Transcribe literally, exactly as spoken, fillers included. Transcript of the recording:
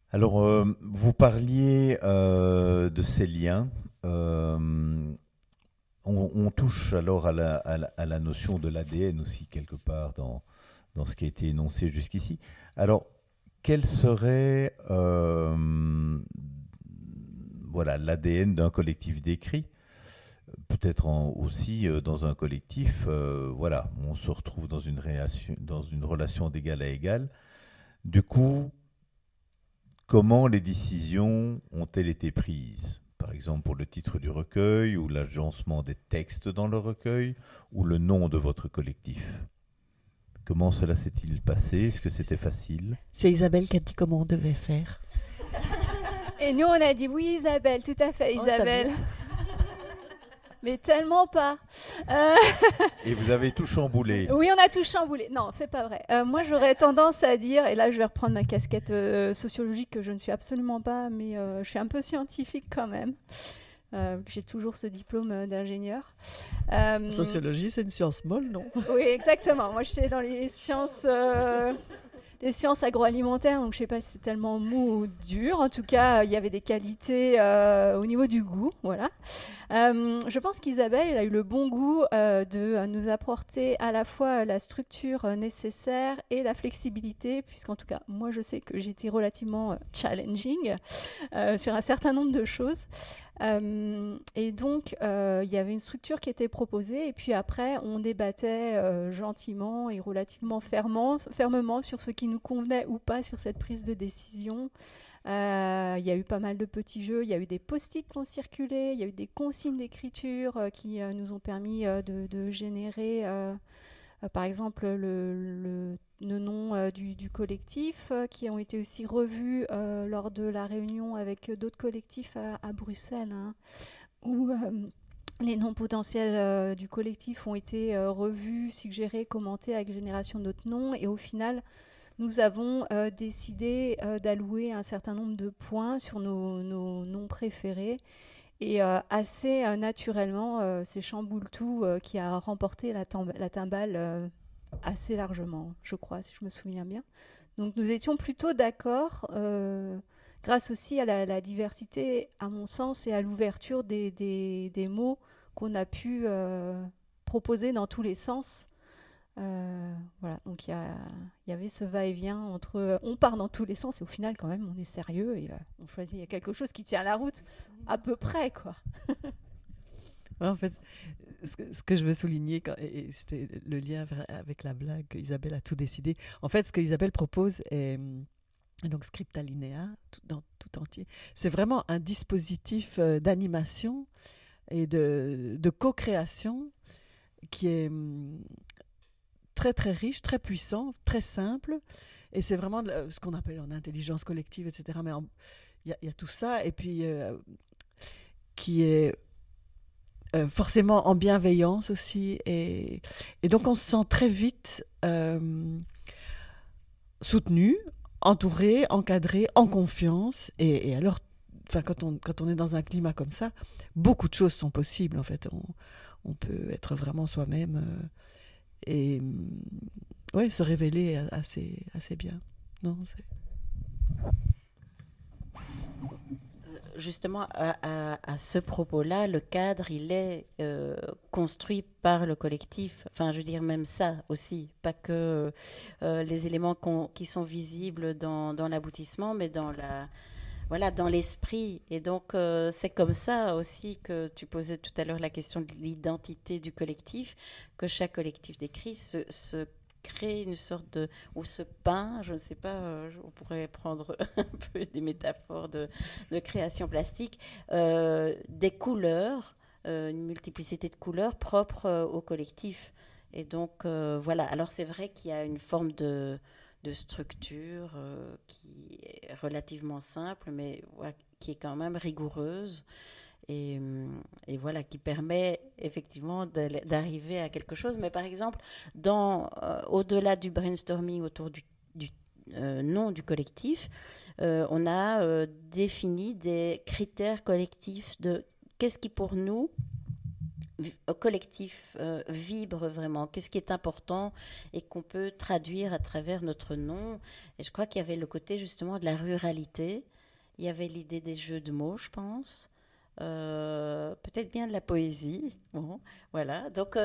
Alors, euh, vous parliez euh, de ces liens. Euh, on, on touche alors à la, à la- à la notion de l'A D N aussi, quelque part, dans, dans ce qui a été énoncé jusqu'ici. Alors, quel serait euh, voilà, l'A D N d'un collectif d'écrit? Peut-être en- aussi euh, dans un collectif, euh, voilà, on se retrouve dans une, relation, dans une relation d'égal à égal. Du coup, comment les décisions ont-elles été prises? Par exemple, pour le titre du recueil, ou l'agencement des textes dans le recueil, ou le nom de votre collectif. Comment cela s'est-il passé? Est-ce que c'était facile? C'est Isabelle qui a dit comment on devait faire. Et nous, on a dit oui, Isabelle, tout à fait, Oh, t'as Isabelle. bien. Mais tellement pas. Euh, Et vous avez tout chamboulé. oui, on a tout chamboulé. Non, c'est pas vrai. Euh, moi, j'aurais tendance à dire, et là, je vais reprendre ma casquette euh, sociologique que je ne suis absolument pas, mais euh, je suis un peu scientifique quand même. Euh, j'ai toujours ce diplôme euh, d'ingénieur. La Euh, sociologie, c'est une science molle, non? oui, exactement. Moi, j'étais dans les sciences, euh, les sciences agroalimentaires, donc je sais pas si c'est tellement mou ou dur. En tout cas, il y avait des qualités euh, au niveau du goût, voilà. Euh, je pense qu'Isabelle elle a eu le bon goût euh, de euh, nous apporter à la fois la structure euh, nécessaire et la flexibilité, puisqu'en tout cas, moi, je sais que j'étais relativement euh, challenging euh, sur un certain nombre de choses. Euh, et donc, euh, il y avait une structure qui était proposée, et puis après, on débattait euh, gentiment et relativement fermement, fermement sur ce qui nous convenait ou pas sur cette prise de décision. Euh, Il y a eu pas mal de petits jeux, il y a eu des post-it qui ont circulé, il y a eu des consignes d'écriture euh, qui euh, nous ont permis euh, de, de générer, euh, euh, par exemple, le, le, le nom euh, du, du collectif, euh, qui ont été aussi revus euh, lors de la réunion avec d'autres collectifs à, à Bruxelles, hein, où euh, les noms potentiels euh, du collectif ont été euh, revus, suggérés, commentés avec génération d'autres noms, et au final, nous avons euh, décidé euh, d'allouer un certain nombre de points sur nos, nos noms préférés. Et euh, assez euh, naturellement, euh, c'est Chamboultou euh, qui a remporté la, tam- la timbale euh, assez largement, je crois, si je me souviens bien. Donc nous étions plutôt d'accord, euh, grâce aussi à la, la diversité, à mon sens, et à l'ouverture des, des- des mots qu'on a pu euh, proposer dans tous les sens. Euh, voilà, donc il y, a- il y avait ce va-et-vient entre euh, on part dans tous les sens et au final quand même on est sérieux et euh, on choisit il y a quelque chose qui tient la route à peu près quoi. Ouais, en fait, ce que, ce que je veux souligner, quand- et et c'était le lien vers- avec la blague qu'Isabelle a tout décidé. En fait, ce que Isabelle propose est hum, donc script alinéa tout, dans, tout entier. C'est vraiment un dispositif euh, d'animation et de, de co-création qui est hum, très très riche, très puissant, très simple. Et c'est vraiment de la- ce qu'on appelle en intelligence collective, et cetera. Mais en- il y, a- il y a tout ça, et puis euh, qui est euh, forcément en bienveillance aussi. Et, et donc on se sent très vite euh, soutenu, entouré, encadré, en confiance. Et, et alors, enfin, quand on, quand on est dans un climat comme ça, beaucoup de choses sont possibles en fait. On, on peut être vraiment soi-même euh, et ouais, se révéler assez, assez bien. Non, c'est... Justement, à, à- à ce propos-là, le cadre, il est euh, construit par le collectif. Enfin, je veux dire, même ça aussi, pas que euh, les éléments qu'on- qui sont visibles dans, dans l'aboutissement, mais dans la, voilà, dans l'esprit. Et donc, euh, c'est comme ça aussi que tu posais tout à l'heure la question de l'identité du collectif, que chaque collectif d'écrit se, se crée une sorte de... ou se peint, je ne sais pas, euh, on pourrait prendre un peu des métaphores de, de création plastique, euh, des couleurs, euh, une multiplicité de couleurs propres euh, au collectif. Et donc, euh, voilà. Alors, c'est vrai qu'il y a une forme de de structure euh, qui est relativement simple, mais ouais, qui est quand même rigoureuse et, hum, et voilà, qui permet effectivement d'aller- d'arriver à quelque chose. Mais par exemple, dans, euh, au-delà du brainstorming autour du, du euh, nom du collectif, euh, on a euh, défini des critères collectifs de qu'est-ce qui pour nous collectif euh, vibre vraiment, qu'est-ce qui est important et qu'on peut traduire à travers notre nom. Et je crois qu'il y avait le côté justement de la ruralité, il y avait l'idée des jeux de mots, je pense, euh, peut-être bien de la poésie. Bon, voilà. Donc,